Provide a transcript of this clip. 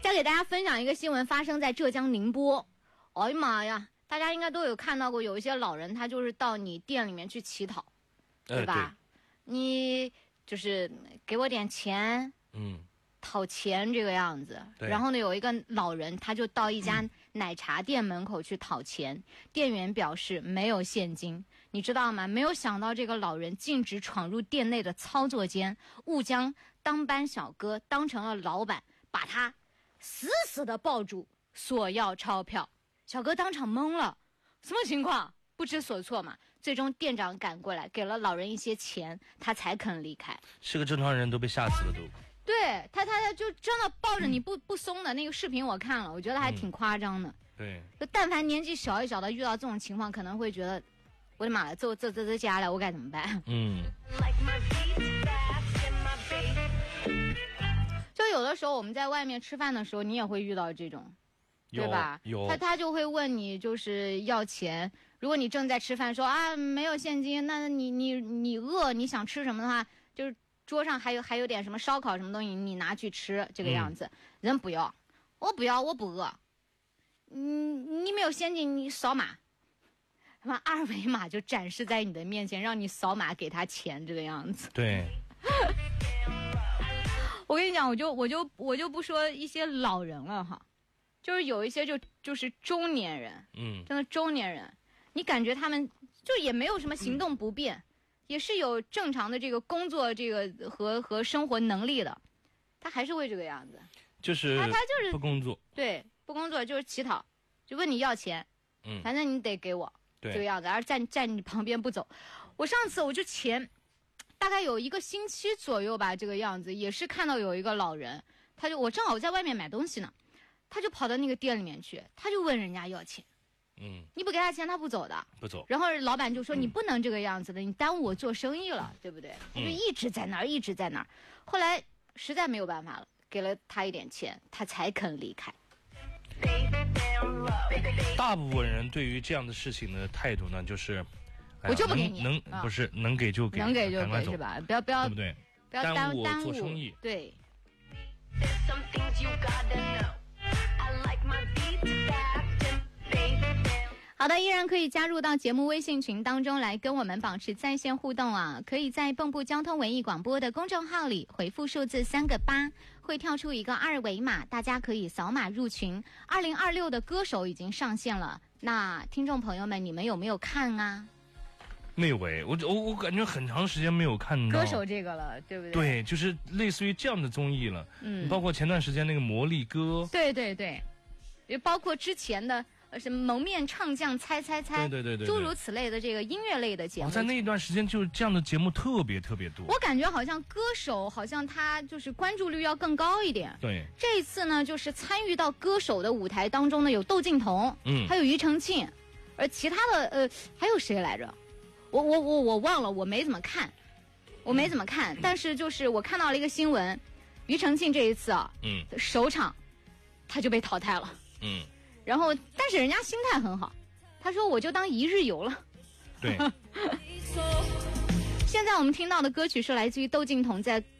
再给大家分享一个新闻，发生在浙江宁波。哎呀妈呀，大家应该都有看到过，有一些老人他就是到你店里面去乞讨，对吧？你就是给我点钱，讨钱这个样子。然后呢，有一个老人他就到一家奶茶店门口去讨钱，店员表示没有现金，你知道吗？没有想到这个老人径直闯入店内的操作间，误将当班小哥当成了老板，把他死死地抱住，索要钞票。小哥当场懵了，什么情况？不知所措嘛。最终店长赶过来，给了老人一些钱，他才肯离开。 是个正常人都被吓死了都。 对，他就真的抱着你不松的那个视频我看了，我觉得还挺夸张的。 对， 就但凡年纪小一小的遇到这种情况，可能会觉得，我的妈了，这家了，我该怎么办？就有的时候我们在外面吃饭的时候，你也会遇到这种，对吧？ 有他就会问你就是要钱。如果你正在吃饭说啊没有现金，那你饿，你想吃什么的话，就是桌上还有点什么烧烤什么东西，你拿去吃这个样子。人不要，我不要，我不饿。你没有现金，你扫码，什么二维码就展示在你的面前，让你扫码给他钱这个样子。 对。 我跟你讲，我就不说一些老人了哈，就是有一些就是中年人，真的中年人，你感觉他们就也没有什么行动不便，也是有正常的这个工作这个和生活能力的，他还是会这个样子， 就是他就是不工作， 对，不工作就是乞讨，就问你要钱，反正你得给我这个样子，而站你旁边不走。我上次我就大概有1个星期左右吧，这个样子也是看到有一个老人，我正好在外面买东西呢，他就跑到那个店里面去，他就问人家要钱，你不给他钱他不走的， 不走。 然后老板就说你不能这个样子的，你耽误我做生意了，对不对？他就一直在那儿，一直在那儿。后来实在没有办法了，给了他一点钱，他才肯离开。 大部分人对于这样的事情的态度呢，就是我就不给你， 不是能给就给， 能给就给是吧？不要， 对不对？ 不要耽误我做生意。 对。好的，依然可以加入到节目微信群当中来跟我们保持在线互动啊！可以在蚌埠交通文艺广播的公众号里回复数字3个8，会跳出一个二维码，大家可以扫码入群。2026的歌手已经上线了，那听众朋友们，你们有没有看啊？ 没有哎，我感觉很长时间没有看到歌手这个了，对不对？ 对，就是类似于这样的综艺了。包括前段时间那个魔力歌， 对，也包括之前的什么蒙面唱将猜， 对， 诸如此类的这个音乐类的节目。 在那一段时间，就是这样的节目特别多。 我感觉好像歌手好像他就是关注率要更高一点。 对， 这一次呢，就是参与到歌手的舞台当中呢，有窦靖童，还有庾澄庆，而其他的还有谁来着？我忘了，我没怎么看，但是就是我看到了一个新闻，庾澄庆这一次首场他就被淘汰了。然后但是人家心态很好，他说我就当一日游了。 对。 现在我们听到的歌曲是来自于窦靖童在